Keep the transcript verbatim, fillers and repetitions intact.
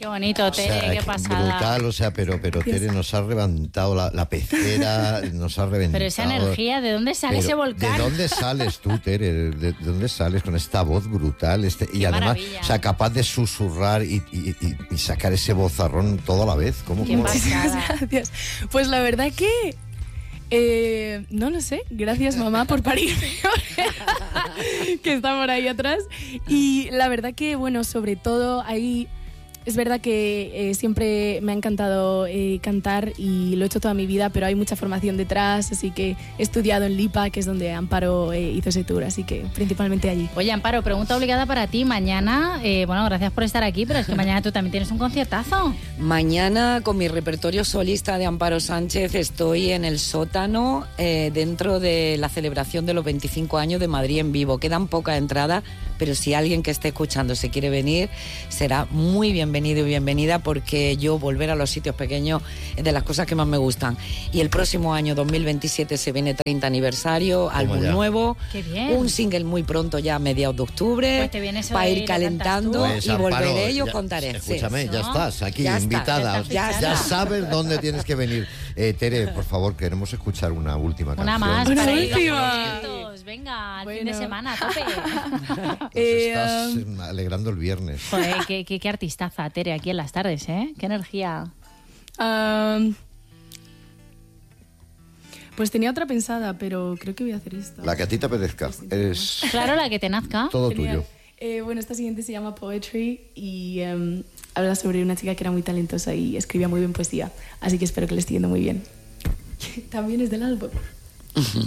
Qué bonito, Tere, o sea, qué pasada. Brutal, o sea, pero, pero Tere nos ha levantado la, la pecera, nos ha reventado. Pero esa energía, ¿de dónde sale Pero, ese volcán? ¿de dónde sales tú, Tere? ¿De, de dónde sales con esta voz brutal? Este, y Qué además, maravilla. o sea, capaz de susurrar y, y, y, y sacar ese vozarrón todo a la vez. ¿Cómo? Qué cómo? pasada. Gracias. Pues la verdad que... Eh, no lo sé, gracias mamá por parirme, que está por ahí atrás. Y la verdad que, bueno, sobre todo ahí... Es verdad que eh, siempre me ha encantado eh, cantar y lo he hecho toda mi vida, pero hay mucha formación detrás, así que he estudiado en Lipa, que es donde Amparo eh, hizo ese tour, así que principalmente allí. Oye, Amparo, pregunta obligada para ti. Mañana, eh, bueno, gracias por estar aquí, pero es que mañana tú también tienes un conciertazo. Mañana, con mi repertorio solista de Amparo Sánchez, estoy en el sótano eh, dentro de la celebración de los veinticinco años de Madrid en vivo. Quedan pocas entradas, pero si alguien que esté escuchando se quiere venir, será muy bienvenido y bienvenida, porque yo volver a los sitios pequeños es de las cosas que más me gustan. Y el próximo año, dos mil veintisiete, se viene treinta aniversario, álbum ya. nuevo, Qué bien. un single muy pronto ya a mediados de octubre, Pues te vienes para hoy ir y lo cantas calentando tú. Pues, y Amparo, volveré y os ya- contaré. Escúchame, Sí. ya estás aquí, Ya está, invitada. ya está Ya fichada. sabes dónde tienes que venir. Eh, Tere, por favor, queremos escuchar una última Una canción. más Una para ir a los última. conciertos. Venga, al fin Bueno. de semana, a tope. Nos Eh, estás um, eh, alegrando el viernes. Joder, qué, qué, qué artistaza, Tere, aquí en las tardes, ¿eh? Qué energía. Um, pues tenía otra pensada, pero creo que voy a hacer esta. La que a ti te apetezca. Es Claro, la que te nazca. todo Genial. tuyo. Eh, bueno, esta siguiente se llama Poetry y em, habla sobre una chica que era muy talentosa y escribía muy bien poesía. Así que espero que le esté yendo muy bien. También es del álbum.